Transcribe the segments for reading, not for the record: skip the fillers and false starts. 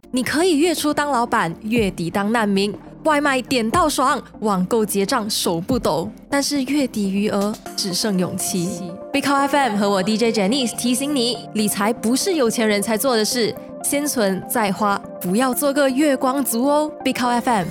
你可以月初当老板，月底当难民，外卖点到爽，网购结账手不抖，但是月底余额只剩勇气。Big Cow FM 和我 DJ Janice 提醒你，理财不是有钱人才做的事，先存再花，不要做个月光族哦。Big Cow FM。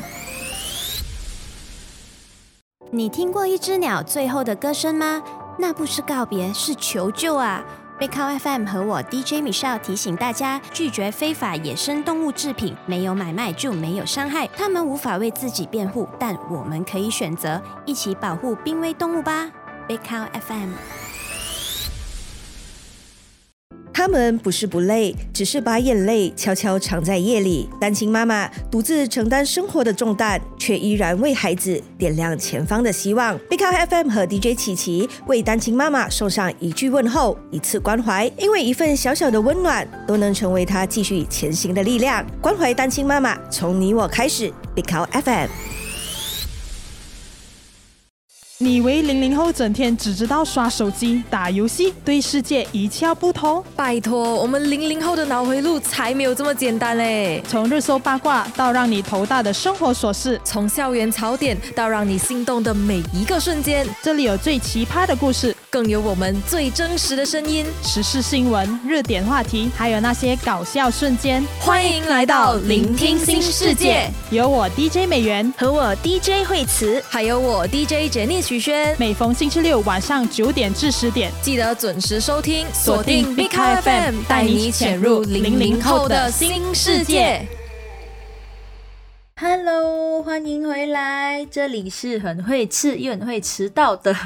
你听过一只鸟最后的歌声吗？那不是告别，是求救啊！Big Cow FM 和我 DJ Michelle 提醒大家，拒绝非法野生动物制品，没有买卖就没有伤害。它们无法为自己辩护，但我们可以选择一起保护濒危动物吧。Big Cow FM。 他们不是不累，只是把眼泪悄悄藏在夜里。单亲妈妈独自承担生活的重担，却依然为孩子点亮前方的希望。Big Cow FM 和 DJ 琪琪为单亲妈妈送上一句问候，一次关怀，因为一份小小的温暖，都能成为她继续前行的力量。关怀单亲妈妈，从你我开始。Big Cow FM。 你以为00后整天只知道刷手机、打游戏，对世界一窍不通？ 拜托，我们00后的脑回路才没有这么简单嘞！ 从热搜八卦到让你头大的生活琐事， 从校园槽点到让你心动的每一个瞬间， 这里有最奇葩的故事， 更有我们最真实的声音， 时事新闻、热点话题，还有那些搞笑瞬间。 欢迎来到聆听新世界， 有我 DJ 美元和我 DJ 惠慈， 还有我 DJ Janice 徐轩。 每逢星期六晚上9点至10点， 记得准时收听，锁定 Big Cow FM， 带你潜入00后的新世界。 Hello， 欢迎回来，这里是很会吃又很会迟到的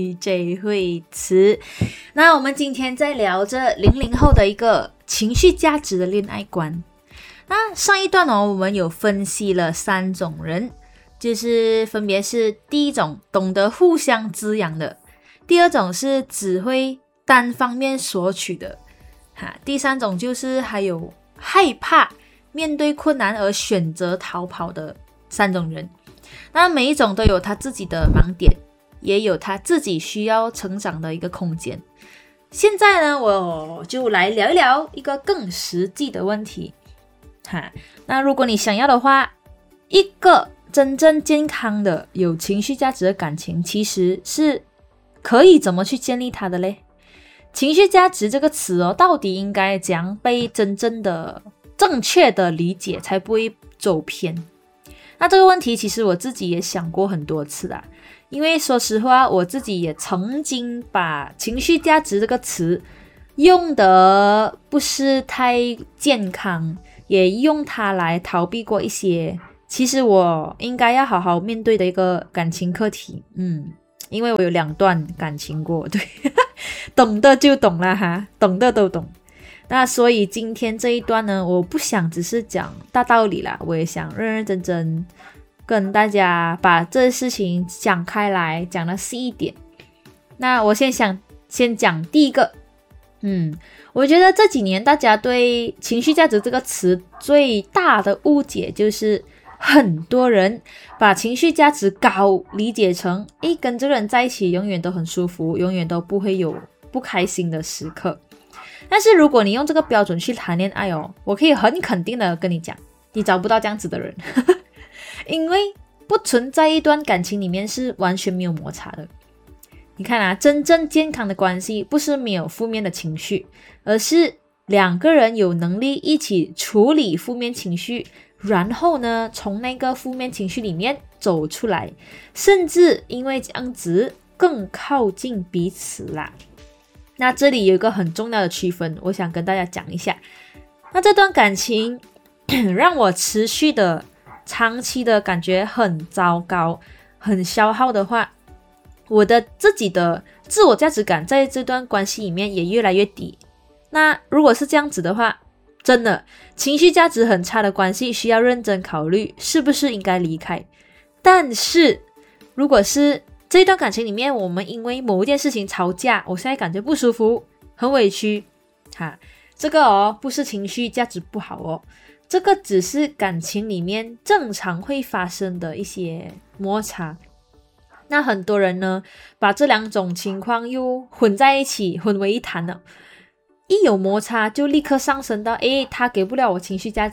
DJ 惠慈。那我们今天在聊着00后的一个情绪价值的恋爱观。那上一段我们有分析了3种人，就是分别是第一种懂得互相滋养的，第二种是只会单方面索取的，第三种就是还有害怕面对困难而选择逃跑的3种人。那每一种都有他自己的盲点，也有他自己需要成长的一个空间。现在呢，我就来聊一聊一个更实际的问题。那如果你想要的话，一个真正健康的有情绪价值的感情，其实是可以怎么去建立它的嘞？情绪价值这个词到底应该怎样被真正的正确的理解，才不会走偏？那这个问题其实我自己也想过很多次啦，因为说实话，我自己也曾经把情绪价值这个词用得不是太健康，也用它来逃避过一些其实我应该要好好面对的一个感情课题。因为我有2段感情过，对懂的就懂了哈，懂的都懂。那所以今天这一段呢，我不想只是讲大道理啦，我也想认认真真跟大家把这事情讲开来，讲得细一点。那我先讲第一个。我觉得这几年大家对情绪价值这个词最大的误解，就是很多人把情绪价值高理解成跟这个人在一起永远都很舒服，永远都不会有不开心的时刻。但是如果你用这个标准去谈恋爱我可以很肯定的跟你讲，你找不到这样子的人因为不存在一段感情里面是完全没有摩擦的。你看真正健康的关系不是没有负面的情绪，而是2个人有能力一起处理负面情绪，然后呢，从那个负面情绪里面走出来，甚至因为这样子更靠近彼此啦。那这里有一个很重要的区分，我想跟大家讲一下。那这段感情让我持续的长期的感觉很糟糕，很消耗的话，我的自己的自我价值感在这段关系里面也越来越低。那如果是这样子的话，真的情绪价值很差的关系需要认真考虑是不是应该离开。但是如果是这一段感情里面，我们因为某一件事情吵架，我现在感觉不舒服，很委屈这个不是情绪价值不好这个只是感情里面正常会发生的一些摩擦。那很多人呢，把这2种情况又混在一起，混为一谈了。一有摩擦就立刻上升到他给不了我情绪价值，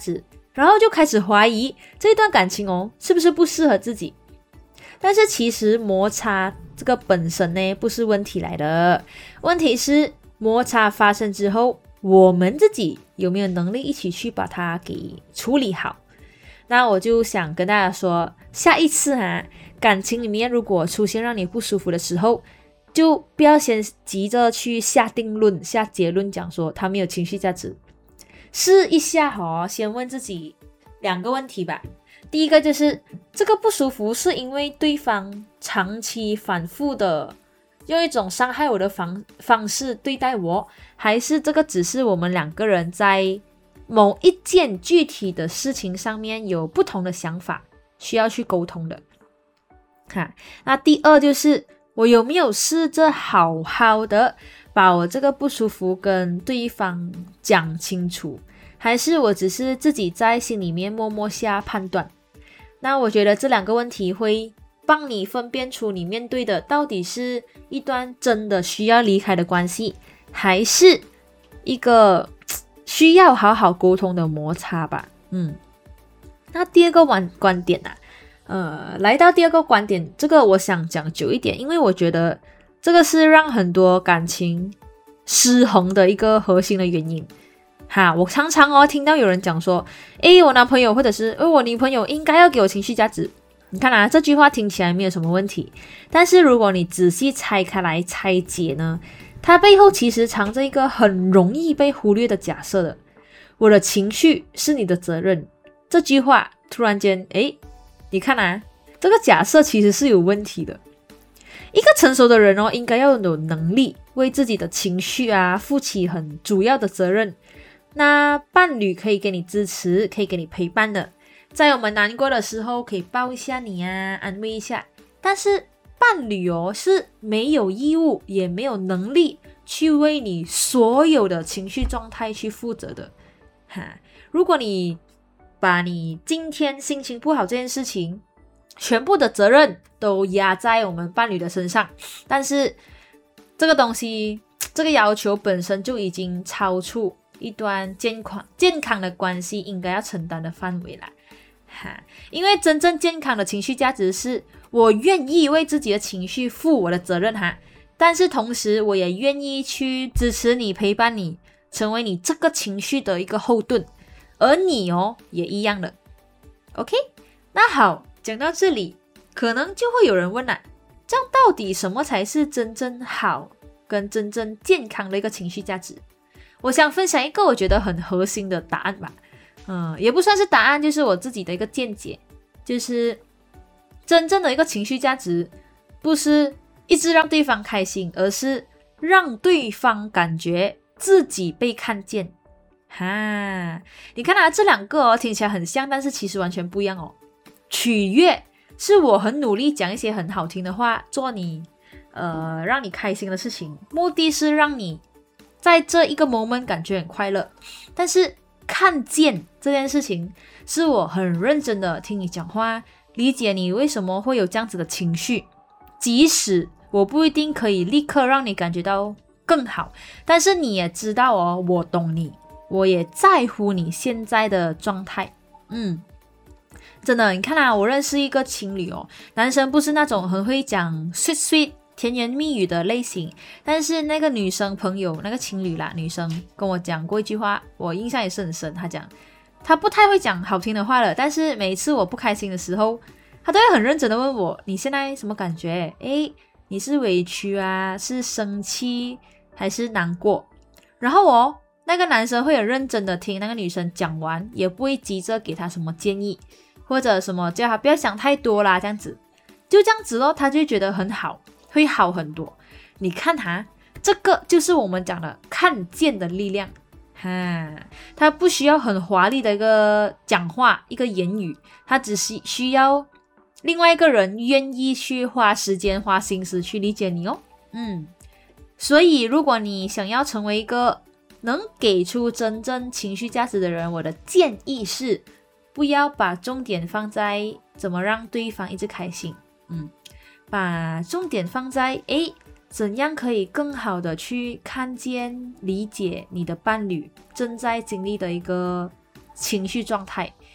然后就开始怀疑这段感情是不是不适合自己。但是其实摩擦这个本身呢不是问题来的，问题是摩擦发生之后，我们自己有没有能力一起去把它给处理好。那我就想跟大家说，下一次感情里面如果出现让你不舒服的时候，就不要先急着去下定论下结论，讲说他没有情绪价值。试一下先问自己2个问题吧。第一个就是这个不舒服是因为对方长期反复的用一种伤害我的方式对待我，还是这个只是我们2个人在某一件具体的事情上面有不同的想法，需要去沟通的。那第二就是我有没有试着好好的把我这个不舒服跟对方讲清楚，还是我只是自己在心里面默默下判断。那我觉得这2个问题会帮你分辨出你面对的到底是一段真的需要离开的关系，还是一个需要好好沟通的摩擦吧。那第二个观点来到第二个观点，这个我想讲久一点，因为我觉得这个是让很多感情失衡的一个核心的原因。我常常听到有人讲说，我男朋友或者是我女朋友应该要给我情绪价值。你看这句话听起来没有什么问题，但是如果你仔细拆开来拆解呢，它背后其实藏着一个很容易被忽略的假设的，我的情绪是你的责任。这句话突然间你看这个假设其实是有问题的。一个成熟的人应该要有能力为自己的情绪负起很主要的责任。那伴侣可以给你支持，可以给你陪伴的，在我们难过的时候可以抱一下你安慰一下。但是伴侣是没有义务也没有能力去为你所有的情绪状态去负责的。如果你把你今天心情不好这件事情全部的责任都压在我们伴侣的身上，但是这个东西这个要求本身就已经超出一段健康的关系应该要承担的范围了。因为真正健康的情绪价值是我愿意为自己的情绪负我的责任但是同时我也愿意去支持你陪伴你，成为你这个情绪的一个后盾，而你也一样的。 OK， 那好，讲到这里可能就会有人问了，这样到底什么才是真正好跟真正健康的一个情绪价值？我想分享一个我觉得很核心的答案吧。也不算是答案，就是我自己的一个见解，就是真正的一个情绪价值不是一直让对方开心，而是让对方感觉自己被看见。你看这2个听起来很像，但是其实完全不一样取悦是我很努力讲一些很好听的话，做你让你开心的事情，目的是让你在这一个 moment 感觉很快乐。但是看见这件事情是我很认真的听你讲话，理解你为什么会有这样子的情绪，即使我不一定可以立刻让你感觉到更好，但是你也知道我懂你，我也在乎你现在的状态。真的，你看我认识一个情侣男生不是那种很会讲 sweet 甜言蜜语的类型，但是那个女生朋友，那个情侣女生跟我讲过一句话，我印象也是很深。她讲她不太会讲好听的话了，但是每一次我不开心的时候，她都会很认真的问我，你现在什么感觉？你是委屈是生气还是难过？然后那个男生会很认真的听那个女生讲完，也不会急着给她什么建议，或者什么叫她不要想太多啦，这样子就这样子他就觉得很好，会好很多。你看这个就是我们讲的看见的力量。他不需要很华丽的一个讲话一个言语，他只是需要另外一个人愿意去花时间花心思去理解你所以如果你想要成为一个能给出真正情绪价值的人，我的建议是不要把重点放在怎么让对方一直开心，把重点放在怎样可以更好的去看见理解你的伴侣正在经历的一个情绪状态，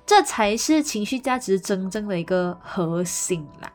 这才是情绪价值真正的一个核心啦。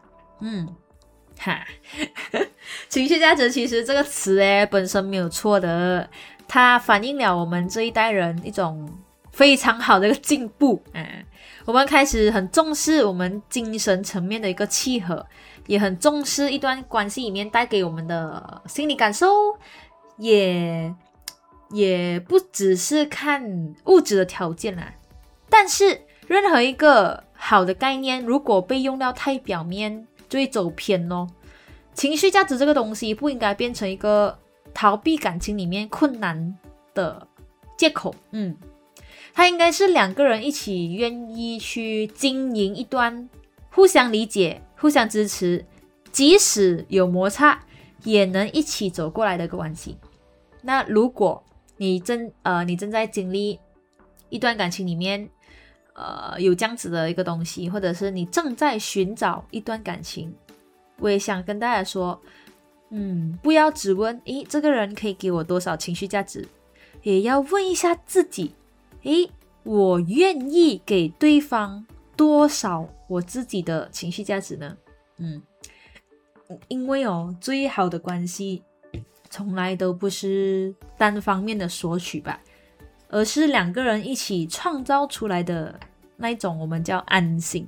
情绪价值其实这个词本身没有错的，它反映了我们这一代人一种非常好的一个进步。我们开始很重视我们精神层面的一个契合，也很重视一段关系里面带给我们的心理感受，也不只是看物质的条件啦。但是任何一个好的概念如果被用到太表面就会走偏咯。情绪价值这个东西不应该变成一个逃避感情里面困难的借口。它应该是两个人一起愿意去经营一段互相理解、互相支持，即使有摩擦也能一起走过来的一个关系。那如果你正在经历一段感情里面有这样子的一个东西，或者是你正在寻找一段感情，我也想跟大家说，不要只问这个人可以给我多少情绪价值，也要问一下自己，我愿意给对方多少我自己的情绪价值呢？因为最好的关系从来都不是单方面的索取吧，而是两个人一起创造出来的那一种我们叫安心。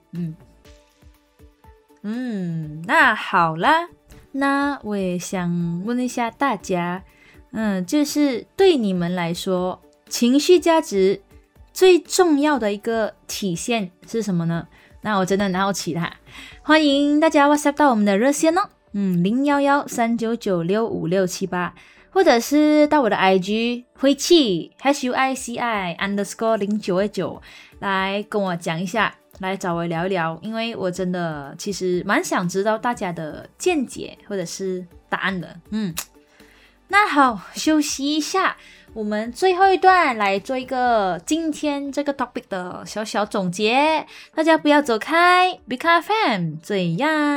那好啦，那我也想问一下大家，就是对你们来说，情绪价值最重要的一个体现是什么呢？那我真的很好奇啦，欢迎大家 WhatsApp 到我们的热线011-399-65678，或者是到我的 IG 晦气 HUICI_0929 来跟我讲一下，来找我聊一聊，因为我真的其实蛮想知道大家的见解或者是答案的。那好，休息一下，我们最后一段来做一个今天这个 topic 的小小总结，大家不要走开，BeCar FM 这样。